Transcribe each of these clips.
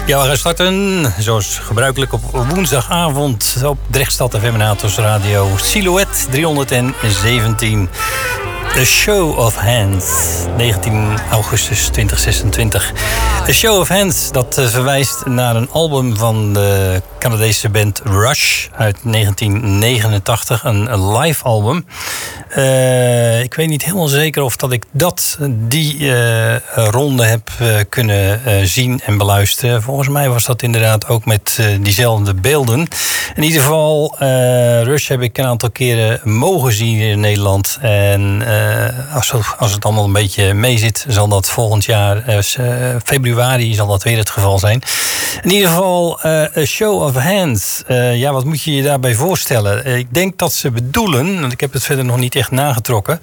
Ja, we gaan starten zoals gebruikelijk op woensdagavond op Drechtstad FM en Atos Radio. Silhouette 317. A Show of Hands, 19 augustus 2026. A Show of Hands, dat verwijst naar een album van de Canadese band Rush uit 1989. Een live album. Ik weet niet helemaal zeker of dat ik die ronde heb kunnen zien en beluisteren. Volgens mij was dat inderdaad ook met diezelfde beelden. In ieder geval, Rush heb ik een aantal keren mogen zien in Nederland. En als het allemaal een beetje mee zit, zal dat volgend jaar, februari, zal dat weer het geval zijn. In ieder geval, A Show of Hands. Ja, wat moet je je daarbij voorstellen? Ik denk dat ze bedoelen, want ik heb het verder nog niet echt nagetrokken,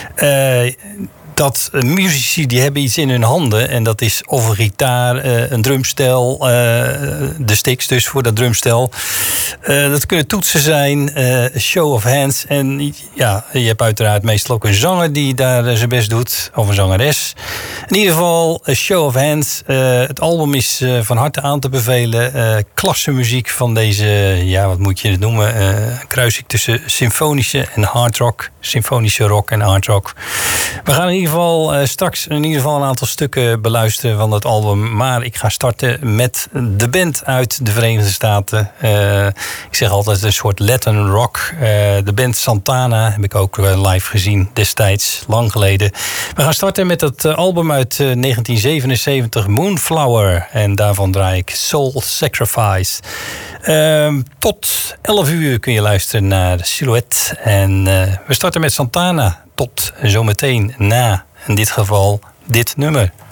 dat muzici die hebben iets in hun handen. En dat is of een gitaar, een drumstel, de sticks dus voor dat drumstel. Dat kunnen toetsen zijn, show of hands. En ja, je hebt uiteraard meestal ook een zanger die daar zijn best doet. Of een zangeres. In ieder geval, a show of hands. Het album is van harte aan te bevelen. Klasse muziek van deze, ja, wat moet je het noemen? Kruising tussen symfonische en hard rock. Symfonische rock en hard rock. We gaan in ieder geval straks een aantal stukken beluisteren van dat album. Maar ik ga starten met de band uit de Verenigde Staten. Ik zeg altijd een soort Latin rock. De band Santana heb ik ook live gezien destijds, lang geleden. We gaan starten met het album uit 1977, Moonflower. En daarvan draai ik Soul Sacrifice. Tot 11 uur kun je luisteren naar Silhouette. En we starten met Santana. Tot zometeen na, in dit geval, dit nummer.